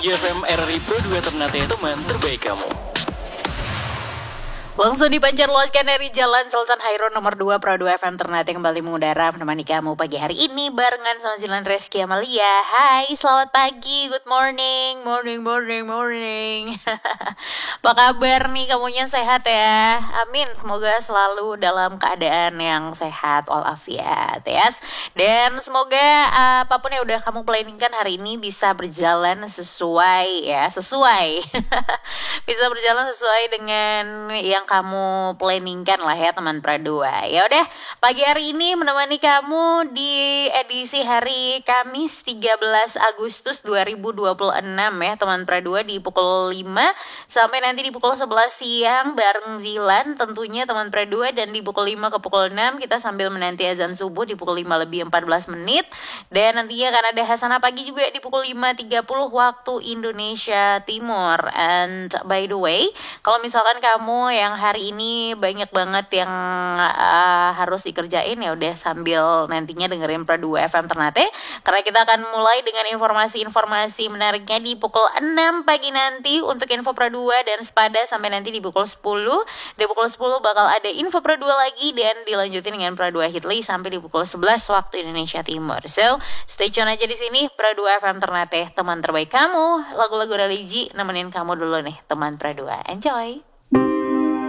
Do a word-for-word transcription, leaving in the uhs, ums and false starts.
F M R R I Pro dua Ternate, teman terbaik kamu. Langsung dipancar luaskan dari Jalan Sultan Hairun nomor dua Pro dua F M Ternate kembali mengudara menemani kamu pagi hari ini barengan sama Zilan Reski Amalia. Hai, selamat pagi, good morning, morning, morning, morning. Apa kabar nih, kamunya sehat ya? Amin, semoga selalu dalam keadaan yang sehat walafiat ya. Dan semoga uh, apapun yang udah kamu planningkan hari ini bisa berjalan sesuai ya, sesuai. Bisa berjalan sesuai dengan yang kamu planningkan lah ya teman Pradua. Ya udah, pagi hari ini menemani kamu di edisi hari Kamis tiga belas Agustus dua ribu dua puluh enam ya teman Pradua, di pukul lima sampai nanti di pukul sebelas siang bareng Zilan tentunya teman Pradua, dan di pukul lima ke pukul enam kita sambil menanti azan subuh di pukul lima lebih empat belas menit, dan nantinya akan ada Hasanah pagi juga di pukul lima tiga puluh waktu Indonesia Timur. And by the way, kalau misalkan kamu yang hari ini banyak banget yang uh, harus dikerjain, ya udah sambil nantinya dengerin Pradua F M Ternate, karena kita akan mulai dengan informasi-informasi menariknya di pukul enam pagi nanti untuk info Pradua dan Sepada, sampai nanti di pukul sepuluh. Di pukul sepuluh bakal ada info Pradua lagi dan dilanjutin dengan Pradua Hitli sampai di pukul sebelas waktu Indonesia Timur. So, stay tune aja di sini Pradua F M Ternate, teman terbaik kamu. Lagu-lagu religi nemenin kamu dulu nih teman Pradua. Enjoy.